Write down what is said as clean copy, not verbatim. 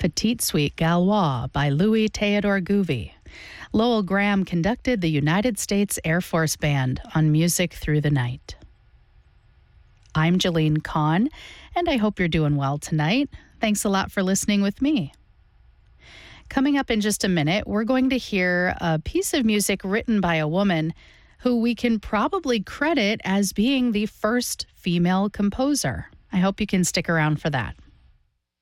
Petite Suite Gaulois by Louis Theodore Gouvi. Lowell Graham conducted the United States Air Force Band on Music Through the Night. I'm Jolene Kahn, and I hope you're doing well tonight. Thanks a lot for listening with me. Coming up in just a minute, we're going to hear a piece of music written by a woman who we can probably credit as being the first female composer. I hope you can stick around for that.